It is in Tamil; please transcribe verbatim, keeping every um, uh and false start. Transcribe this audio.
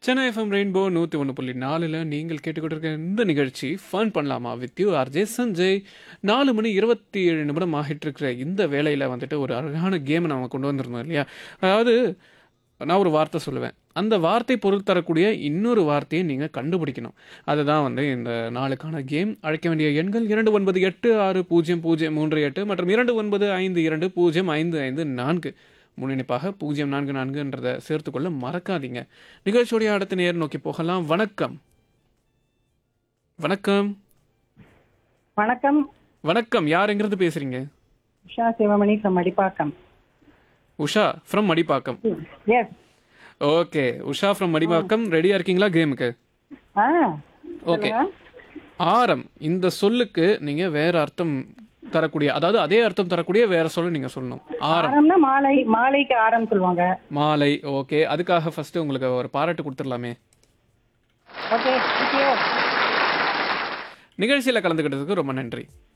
சென்னை எஃப்எம் ரெயின்போ நூற்றி ஒன்று புள்ளி நாலில் நீங்கள் கேட்டுக்கொண்டிருக்க இந்த நிகழ்ச்சி ஃபன் பண்ணலாமா வித் யூ ஆர்ஜே சஞ்சய். நாலு மணி இருபத்தி ஏழு நிமிடம் ஆகிட்டு இருக்கிற இந்த வேளையில் வந்துட்டு ஒரு அழகான கேமை நம்ம கொண்டு வந்திருந்தோம் இல்லையா. அதாவது நான் ஒரு வார்த்தை சொல்லுவேன், அந்த வார்த்தை பொருள் தரக்கூடிய இன்னொரு வார்த்தையை நீங்கள் கண்டுபிடிக்கணும். அதுதான் வந்து இந்த நாளுக்கான கேம். அழைக்க வேண்டிய எண்கள் இரண்டு ஒன்பது எட்டு ஆறு பூஜ்ஜியம் பூஜ்ஜியம் மூன்று எட்டு மற்றும் இரண்டு ஒன்பது ஐந்து இரண்டு பூஜ்ஜியம் ஐந்து ஐந்து நான்கு. முன்னிணைப்பாக பூஜ்ஜியம் நான்கு நான்குன்றதை சேர்த்துக்கொள்ள மறக்காதீங்க. நிகழ்ச்சியோடைய அடுத்த நேர் நோக்கி போகலாம். வணக்கம். வணக்கம். வணக்கம். வணக்கம். யாருங்கிறது பேசுறீங்க? Usha Sivamani from Madipakkam. Usha from Madipakkam. S. Okay, Usha from Madipakkam. ரெடியா இருக்கீங்களா கேமுக்கு? ஆ ஓகே. ஆரம் இந்த சொல்லுக்கு நீங்க வேற அர்த்தம் தரக்கூடிய, அதாவது அதே அர்த்தம் தரக்கூடிய வேற சொல்ல நீங்க சொல்லணும். ஆரம் ஆரம்னா மாலை, மாலைக்கு ஆரம் சொல்லுவாங்க. மாலை. ஓகே, அதுக்காக ஃபர்ஸ்ட் உங்களுக்கு ஒரு பாராட்டு கொடுத்துடலாமே. Okay, thank you. நிகழ்ச்சியில் கலந்துக்கிட்டதுக்கு ரொம்ப நன்றி.